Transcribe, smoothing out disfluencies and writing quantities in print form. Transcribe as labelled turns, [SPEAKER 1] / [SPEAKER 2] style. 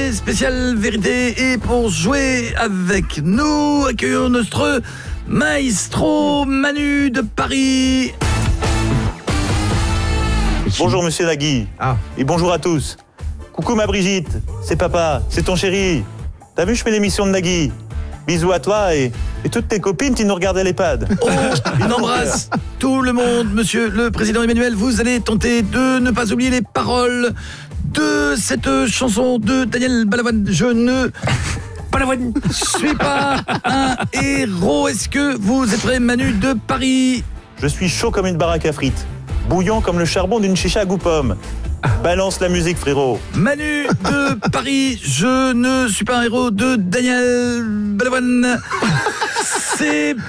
[SPEAKER 1] journée spéciale vérité. Et pour jouer avec nous, accueillons notre maestro Manu de Paris.
[SPEAKER 2] Bonjour monsieur Nagui. Et bonjour à tous. Coucou ma Brigitte, c'est papa, c'est ton chéri. T'as vu, je fais l'émission de Nagui. Bisous à toi et toutes tes copines qui nous regardent à l'EHPAD.
[SPEAKER 1] On embrasse tout le monde, monsieur le président Emmanuel. Vous allez tenter de ne pas oublier les paroles de cette chanson de Daniel Balavoine. Je ne suis pas un héros. Est-ce que vous êtes prêt, Manu de Paris?
[SPEAKER 2] Je suis chaud comme une baraque à frites, bouillant comme le charbon d'une chicha à goût pomme. Balance la musique, frérot.
[SPEAKER 1] Manu de Paris, je ne suis pas un héros de Daniel Balavoine. C'est